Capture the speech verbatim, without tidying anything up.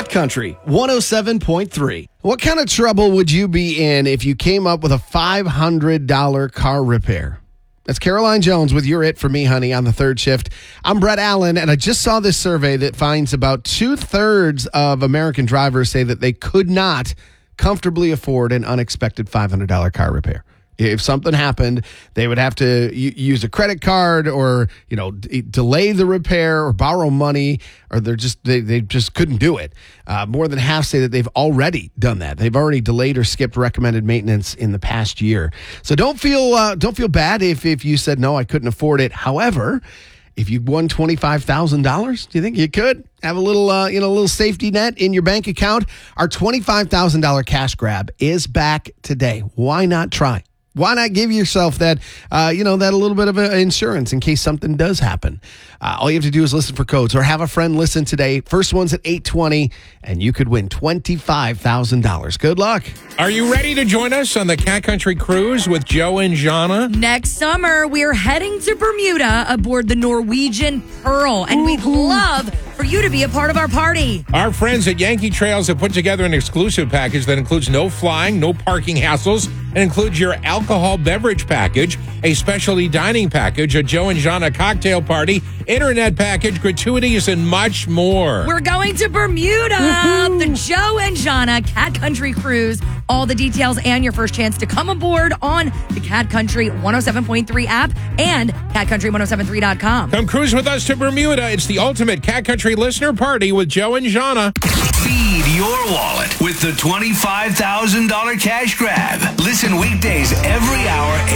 Cat Country one oh seven point three. What kind of trouble would you be in if you came up with a five hundred dollars car repair? That's Caroline Jones with You're It For Me, Honey, on the third shift. I'm Brett Allen, and I just saw this survey that finds about two-thirds of American drivers say that they could not comfortably afford an unexpected five hundred dollars car repair. If something happened, they would have to use a credit card or, you know, d- delay the repair or borrow money, or they're just they, they just couldn't do it. Uh, more than half say that they've already done that. They've already delayed or skipped recommended maintenance in the past year. So don't feel uh, don't feel bad if if you said no, I couldn't afford it. However, if you won twenty-five thousand dollars, do you think you could have a little, uh, you know, a little safety net in your bank account? Our twenty-five thousand dollars cash grab is back today. Why not try? Why not give yourself that, uh, you know, that a little bit of a insurance in case something does happen? Uh, all you have to do is listen for codes or have a friend listen today. First one's at eight twenty, and you could win twenty-five thousand dollars. Good luck. Are you ready to join us on the Cat Country Cruise with Joe and Jana? Next summer, we're heading to Bermuda aboard the Norwegian Pearl, and we'd love for you to be a part of our party. Our friends at Yankee Trails have put together an exclusive package that includes no flying, no parking hassles, and includes your alcohol beverage package, a specialty dining package, a Joe and Jana cocktail party, internet package, gratuities, and much more. We're going to Bermuda, the Joe and Jana Cat Country Cruise. All the details and your first chance to come aboard on the Cat Country one oh seven point three app and cat country ten seventy-three dot com. Come cruise with us to Bermuda. It's the ultimate Cat Country listener party with Joe and Jana. Feed your wallet with the twenty-five thousand dollars cash grab. Listen weekdays every hour.